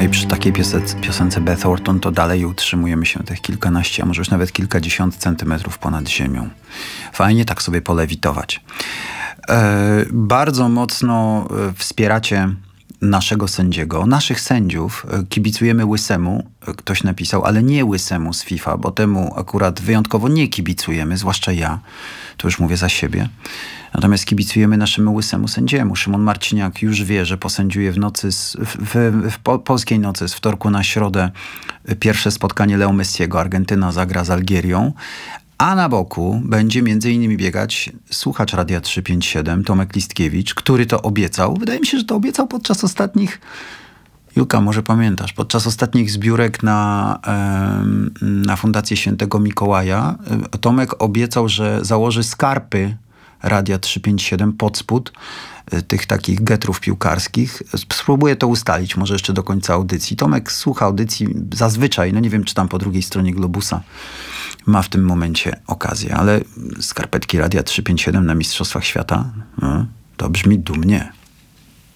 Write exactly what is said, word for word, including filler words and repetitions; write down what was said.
tutaj przy takiej piosence, piosence Beth Orton to dalej utrzymujemy się tych kilkanaście, a może już nawet kilkadziesiąt centymetrów ponad ziemią. Fajnie tak sobie polewitować. E, bardzo mocno wspieracie naszego sędziego, naszych sędziów. Kibicujemy Łysemu, ktoś napisał, ale nie Łysemu z FIFA, bo temu akurat wyjątkowo nie kibicujemy, zwłaszcza ja, to już mówię za siebie. Natomiast kibicujemy naszemu Łysemu sędziemu. Szymon Marciniak już wie, że posędziuje w nocy, z, w, w, w po, polskiej nocy z wtorku na środę pierwsze spotkanie Leo Messiego. Argentyna zagra z Algierią. A na boku będzie między innymi biegać słuchacz Radia trzysta pięćdziesiąt siedem, Tomek Listkiewicz, który to obiecał. Wydaje mi się, że to obiecał podczas ostatnich, Julka, może pamiętasz, podczas ostatnich zbiórek na, na Fundację Świętego Mikołaja. Tomek obiecał, że założy skarpy Radia trzysta pięćdziesiąt siedem pod spód tych takich getrów piłkarskich. Spróbuję to ustalić, może jeszcze do końca audycji. Tomek słucha audycji zazwyczaj, no nie wiem, czy tam po drugiej stronie globusa ma w tym momencie okazję, ale skarpetki Radia trzysta pięćdziesiąt siedem na Mistrzostwach Świata, no, to brzmi dumnie.